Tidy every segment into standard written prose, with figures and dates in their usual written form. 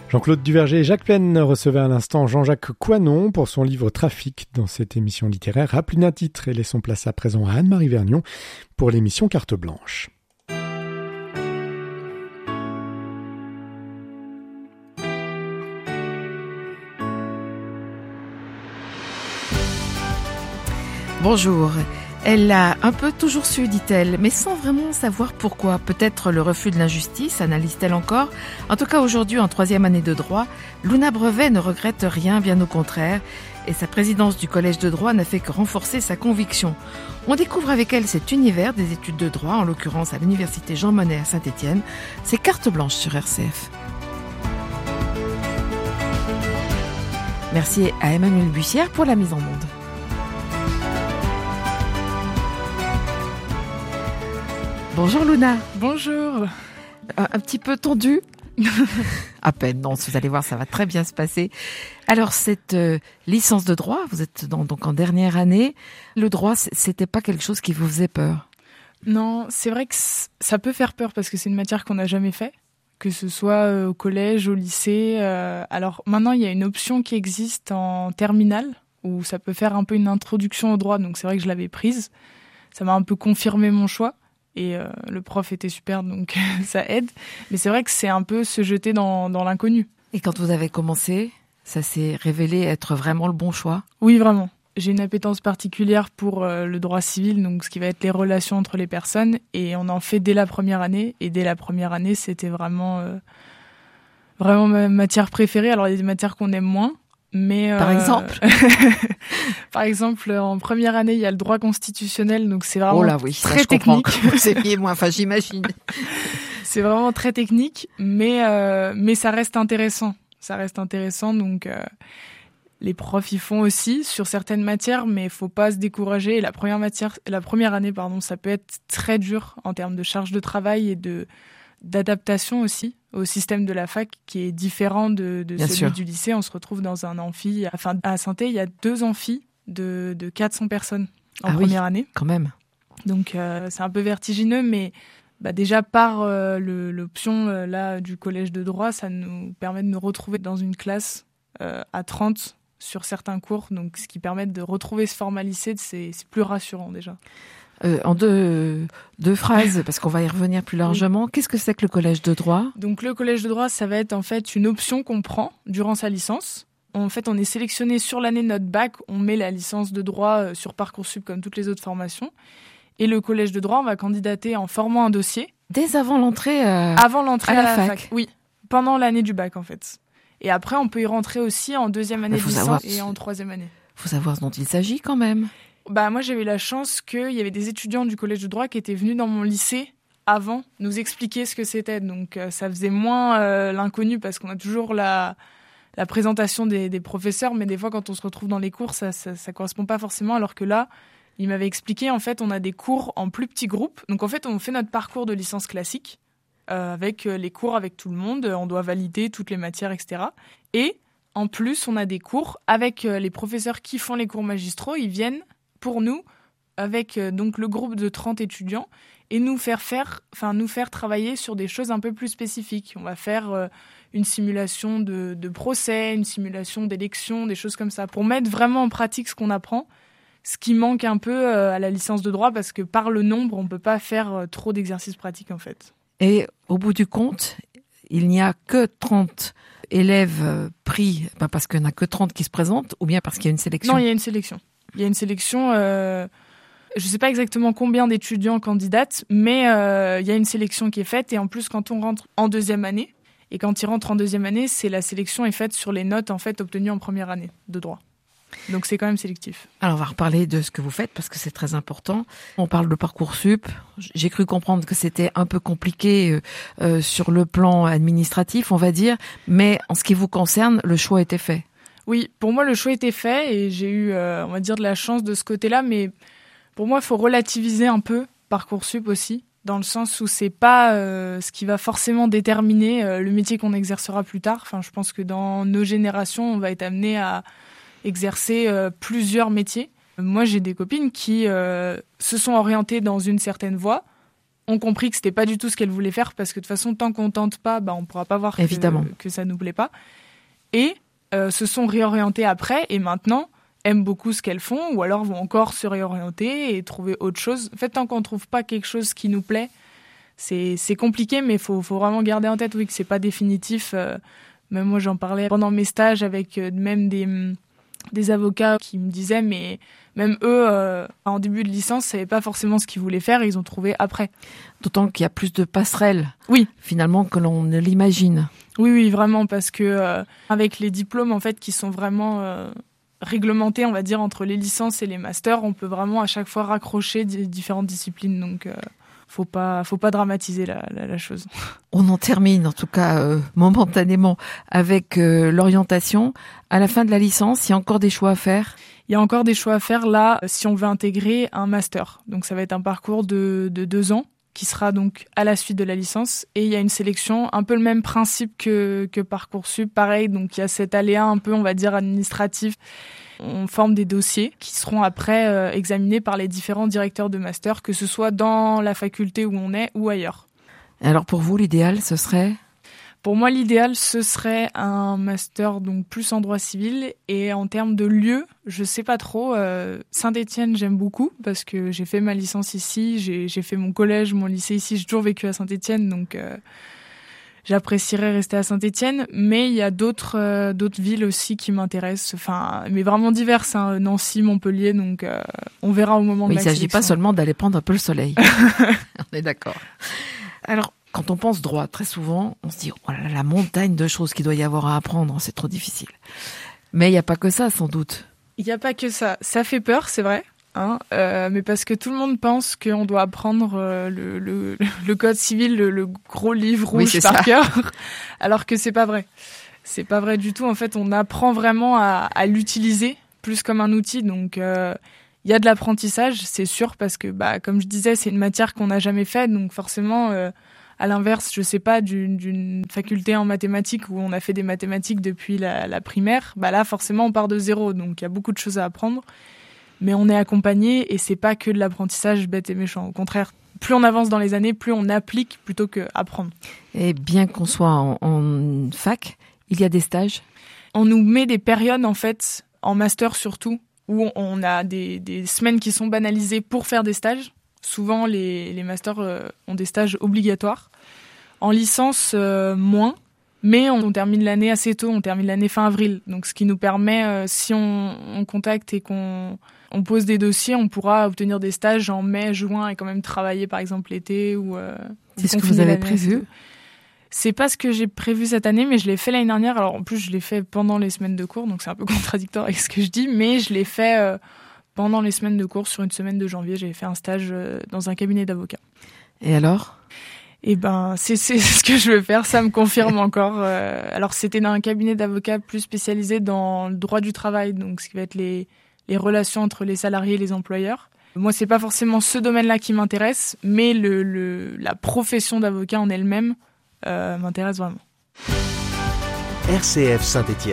Jean-Claude Duverger et Jacques Penn recevaient à l'instant Jean-Jacques Coinon pour son livre Trafic dans cette émission littéraire. Rappelez un titre et laissons place à présent à Anne-Marie Vergnon pour l'émission Carte Blanche. Bonjour. Elle l'a un peu toujours su, dit-elle, mais sans vraiment savoir pourquoi. Peut-être le refus de l'injustice, analyse-t-elle encore. En tout cas, aujourd'hui, en 3e année de droit, Luna Brevet ne regrette rien, bien au contraire. Et sa présidence du collège de droit n'a fait que renforcer sa conviction. On découvre avec elle cet univers des études de droit, en l'occurrence à l'université Jean Monnet à Saint-Étienne. C'est Carte Blanche sur RCF. Merci à Emmanuel Bussière pour la mise en onde. Bonjour Luna. Bonjour. Un petit peu tendu. À peine, non, vous allez voir, ça va très bien se passer. Alors, cette licence de droit, vous êtes donc en dernière année. Le droit, c'était pas quelque chose qui vous faisait peur? Non, c'est vrai que ça peut faire peur parce que c'est une matière qu'on n'a jamais fait, que ce soit au collège, au lycée. Alors maintenant, il y a une option qui existe en terminale où ça peut faire un peu une introduction au droit. Donc c'est vrai que je l'avais prise. Ça m'a un peu confirmé mon choix. Et le prof était super, donc ça aide. Mais c'est vrai que c'est un peu se jeter dans l'inconnu. Et quand vous avez commencé, ça s'est révélé être vraiment le bon choix? Oui, vraiment. J'ai une appétence particulière pour le droit civil, donc ce qui va être les relations entre les personnes. Et on en fait dès la première année. Et dès la première année, c'était vraiment ma matière préférée. Alors, il y a des matières qu'on aime moins. Mais par exemple par exemple, en première année, il y a le droit constitutionnel, donc c'est vraiment très technique. C'est bien moins, enfin j'imagine. C'est vraiment très technique, mais ça reste intéressant. Ça reste intéressant, donc les profs y font aussi sur certaines matières, mais il faut pas se décourager. Et la première année, ça peut être très dur en termes de charge de travail et d'adaptation aussi au système de la fac qui est différent de celui du lycée. On se retrouve dans un amphi. À Saint-Étienne, il y a 2 amphis de 400 personnes en première année. Quand même. Donc c'est un peu vertigineux, mais déjà par l'option là du collège de droit, ça nous permet de nous retrouver dans une classe à 30 sur certains cours, donc ce qui permet de retrouver ce format lycée, c'est plus rassurant déjà. En deux phrases, parce qu'on va y revenir plus largement. Oui. Qu'est-ce que c'est que le collège de droit? Donc le collège de droit, ça va être en fait une option qu'on prend durant sa licence. En fait, on est sélectionné sur l'année de notre bac, on met la licence de droit sur Parcoursup comme toutes les autres formations. Et le collège de droit, on va candidater en formant un dossier. Dès avant l'entrée avant l'entrée à la fac. Oui, pendant l'année du bac en fait. Et après, on peut y rentrer aussi en 2e année de licence et en 3e année. Il faut savoir ce dont il s'agit quand même. Moi, j'avais eu la chance qu'il y avait des étudiants du collège de droit qui étaient venus dans mon lycée avant nous expliquer ce que c'était. Donc, ça faisait moins l'inconnu parce qu'on a toujours la présentation des professeurs, mais des fois, quand on se retrouve dans les cours, ça correspond pas forcément. Alors que là, il m'avait expliqué, en fait, on a des cours en plus petits groupes. Donc, en fait, on fait notre parcours de licence classique avec les cours avec tout le monde. On doit valider toutes les matières, etc. Et en plus, on a des cours avec les professeurs qui font les cours magistraux. Ils viennent pour nous, avec donc le groupe de 30 étudiants, et nous faire travailler sur des choses un peu plus spécifiques. On va faire une simulation de procès, une simulation d'élection, des choses comme ça, pour mettre vraiment en pratique ce qu'on apprend, ce qui manque un peu à la licence de droit, parce que par le nombre, on ne peut pas faire trop d'exercices pratiques, en fait. Et au bout du compte, il n'y a que 30 élèves pris, parce qu'il n'y en a que 30 qui se présentent, ou bien parce qu'il y a une sélection? Non, il y a une sélection. Il y a une sélection, je ne sais pas exactement combien d'étudiants candidatent, mais il y a une sélection qui est faite. Et en plus, quand on rentre en 2e année, et quand ils rentrent en 2e année, la sélection est faite sur les notes en fait, obtenues en première année de droit. Donc c'est quand même sélectif. Alors on va reparler de ce que vous faites parce que c'est très important. On parle de Parcoursup. J'ai cru comprendre que c'était un peu compliqué sur le plan administratif, on va dire. Mais en ce qui vous concerne, le choix était fait. Oui, pour moi, le choix était fait et j'ai eu, on va dire, de la chance de ce côté-là. Mais pour moi, il faut relativiser un peu Parcoursup aussi, dans le sens où c'est pas ce qui va forcément déterminer le métier qu'on exercera plus tard. Enfin, je pense que dans nos générations, on va être amené à exercer plusieurs métiers. Moi, j'ai des copines qui se sont orientées dans une certaine voie, ont compris que c'était pas du tout ce qu'elles voulaient faire, parce que de toute façon, tant qu'on tente pas, on pourra pas voir que ça nous plaît pas. Et se sont réorientées après, et maintenant aiment beaucoup ce qu'elles font, ou alors vont encore se réorienter et trouver autre chose. En fait, tant qu'on trouve pas quelque chose qui nous plaît, c'est compliqué, mais faut vraiment garder en tête, oui, que c'est pas définitif. Même moi, j'en parlais pendant mes stages avec même des avocats qui me disaient, mais même eux, en début de licence, savaient pas forcément ce qu'ils voulaient faire, et ils ont trouvé après. D'autant qu'il y a plus de passerelles, oui, finalement, que l'on ne l'imagine. Oui, vraiment, parce que avec les diplômes, en fait, qui sont vraiment réglementés, on va dire, entre les licences et les masters, on peut vraiment à chaque fois raccrocher différentes disciplines, donc faut pas dramatiser la chose. On en termine, en tout cas momentanément, avec l'orientation. À la fin de la licence, il y a encore des choix à faire. Il y a encore des choix à faire là, si on veut intégrer un master. Donc ça va être un parcours de 2 ans, qui sera donc à la suite de la licence. Et il y a une sélection, un peu le même principe que Parcoursup. Pareil, donc il y a cet aléa un peu, on va dire, administratif. On forme des dossiers qui seront après examinés par les différents directeurs de master, que ce soit dans la faculté où on est ou ailleurs. Alors pour vous, l'idéal, ce serait ? Pour moi, l'idéal, ce serait un master donc plus en droit civil. Et en termes de lieu, je sais pas trop. Saint-Étienne, j'aime beaucoup parce que j'ai fait ma licence ici, j'ai fait mon collège, mon lycée ici. J'ai toujours vécu à Saint-Étienne, donc j'apprécierais rester à Saint-Étienne. Mais il y a d'autres villes aussi qui m'intéressent. Enfin, mais vraiment diverses, hein, Nancy, Montpellier. Donc on verra au moment de la sélection. Il ne s'agit pas seulement d'aller prendre un peu le soleil. On est d'accord. Alors, quand on pense droit, très souvent, on se dit « Oh là là, la montagne de choses qu'il doit y avoir à apprendre, c'est trop difficile. » Mais il n'y a pas que ça, sans doute. Il n'y a pas que ça. Ça fait peur, c'est vrai. Mais parce que tout le monde pense qu'on doit apprendre le code civil, le gros livre rouge par cœur, alors que c'est pas vrai. C'est pas vrai du tout. En fait, on apprend vraiment à l'utiliser plus comme un outil. Donc, il y a de l'apprentissage, c'est sûr, parce que, comme je disais, c'est une matière qu'on n'a jamais faite. Donc, forcément, à l'inverse, je sais pas, d'une faculté en mathématiques où on a fait des mathématiques depuis la primaire, là, forcément, on part de zéro. Donc, il y a beaucoup de choses à apprendre. Mais on est accompagné et c'est pas que de l'apprentissage bête et méchant. Au contraire, plus on avance dans les années, plus on applique plutôt que apprendre. Et bien qu'on soit en fac, il y a des stages ? On nous met des périodes, en fait, en master surtout, où on a des semaines qui sont banalisées pour faire des stages. Souvent, les masters ont des stages obligatoires. En licence, moins. Mais on termine l'année assez tôt, on termine l'année fin avril. Donc, ce qui nous permet, si on contacte et qu'on pose des dossiers, on pourra obtenir des stages en mai, juin et quand même travailler, par exemple, l'été ou... C'est ce que vous avez prévu ? C'est pas ce que j'ai prévu cette année, mais je l'ai fait l'année dernière. Alors, en plus, je l'ai fait pendant les semaines de cours, donc c'est un peu contradictoire avec ce que je dis, mais je l'ai fait pendant les semaines de cours. Sur une semaine de janvier, j'ai fait un stage dans un cabinet d'avocats. Et alors ? C'est ce que je veux faire, ça me confirme encore. Alors, c'était dans un cabinet d'avocats plus spécialisé dans le droit du travail, donc ce qui va être les relations entre les salariés et les employeurs. Moi, c'est pas forcément ce domaine-là qui m'intéresse, mais la profession d'avocat en elle-même m'intéresse vraiment. RCF Saint-Étienne.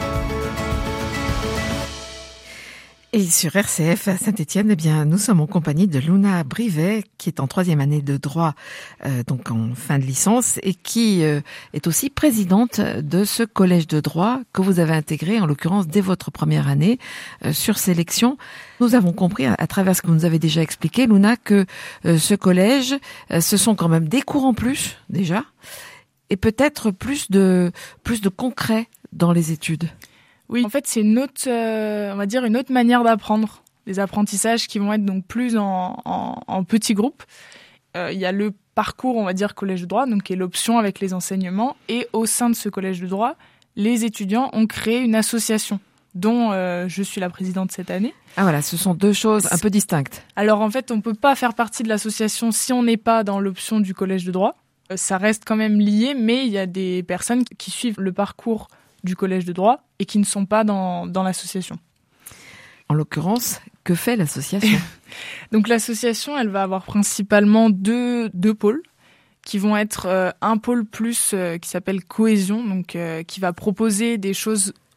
Et sur RCF à Saint-Étienne, nous sommes en compagnie de Luna Brivet, qui est en 3e année de droit, donc en fin de licence, et qui est aussi présidente de ce collège de droit que vous avez intégré, en l'occurrence, dès votre première année, sur sélection. Nous avons compris, à travers ce que vous nous avez déjà expliqué, Luna, que ce collège, ce sont quand même des cours en plus, déjà, et peut-être plus de concret dans les études. Oui, en fait, c'est une autre manière d'apprendre. Des apprentissages qui vont être donc plus en petits groupes. Il y a le parcours, on va dire, collège de droit, donc qui est l'option avec les enseignements. Et au sein de ce collège de droit, les étudiants ont créé une association dont je suis la présidente cette année. Ah voilà, ce sont deux choses un peu distinctes. Alors en fait, on peut pas faire partie de l'association si on n'est pas dans l'option du collège de droit. Ça reste quand même lié, mais il y a des personnes qui suivent le parcours du collège de droit et qui ne sont pas dans l'association. En l'occurrence, que fait l'association ? Donc l'association, elle va avoir principalement deux pôles qui vont être un pôle plus qui s'appelle cohésion, donc qui va proposer des choses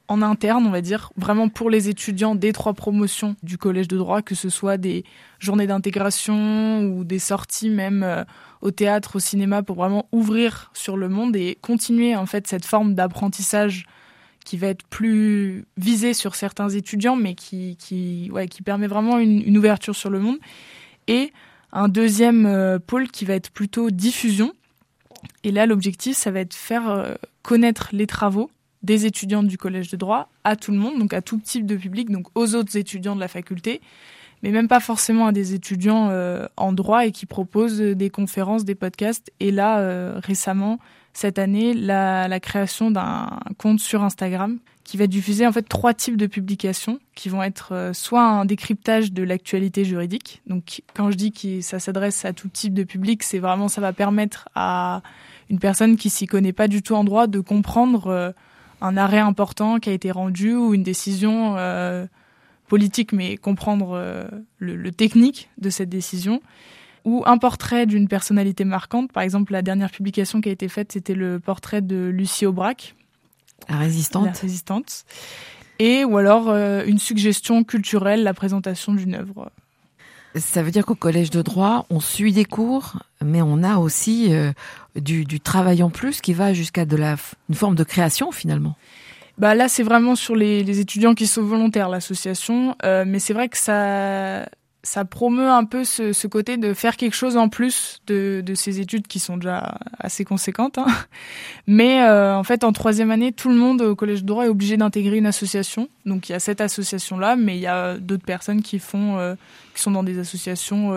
en interne, on va dire, vraiment pour les étudiants des 3 promotions du collège de droit, que ce soit des journées d'intégration ou des sorties même au théâtre, au cinéma, pour vraiment ouvrir sur le monde et continuer en fait cette forme d'apprentissage qui va être plus visée sur certains étudiants, mais qui permet vraiment une ouverture sur le monde. Et un deuxième pôle qui va être plutôt diffusion. Et là, l'objectif, ça va être faire connaître les travaux des étudiants du collège de droit à tout le monde, donc à tout type de public, donc aux autres étudiants de la faculté, mais même pas forcément à des étudiants en droit et qui proposent des conférences, des podcasts. Et là, récemment, cette année, la création d'un compte sur Instagram qui va diffuser en fait 3 types de publications qui vont être soit un décryptage de l'actualité juridique. Donc quand je dis que ça s'adresse à tout type de public, c'est vraiment, ça va permettre à une personne qui s'y connaît pas du tout en droit de comprendre un arrêt important qui a été rendu ou une décision politique, mais comprendre le technique de cette décision. Ou un portrait d'une personnalité marquante. Par exemple, la dernière publication qui a été faite, c'était le portrait de Lucie Aubrac. La résistante. La résistante. Et ou alors une suggestion culturelle, la présentation d'une œuvre. Ça veut dire qu'au collège de droit, on suit des cours, mais on a aussi du travail en plus qui va jusqu'à une forme de création finalement. Bah là, c'est vraiment sur les étudiants qui sont volontaires, l'association. Mais c'est vrai que ça promeut un peu ce côté de faire quelque chose en plus de ces études qui sont déjà assez conséquentes. Hein. Mais en fait, en 3e année, tout le monde au collège de droit est obligé d'intégrer une association. Donc il y a cette association-là, mais il y a d'autres personnes qui sont dans des associations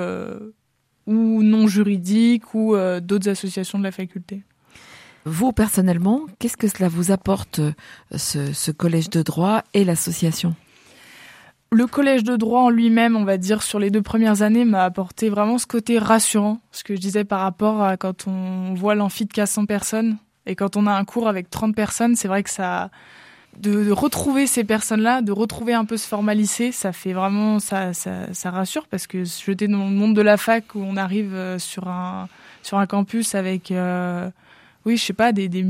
ou non juridiques ou d'autres associations de la faculté. Vous, personnellement, qu'est-ce que cela vous apporte, ce collège de droit et l'association ? Le collège de droit en lui-même, on va dire, sur les 2 premières années, m'a apporté vraiment ce côté rassurant. Ce que je disais par rapport à quand on voit l'amphi de 400 personnes et quand on a un cours avec 30 personnes, c'est vrai que ça, de retrouver ces personnes-là, de retrouver un peu ce format lycée, ça fait vraiment, ça rassure parce que se jeter dans le monde de la fac où on arrive sur un campus avec, je sais pas, des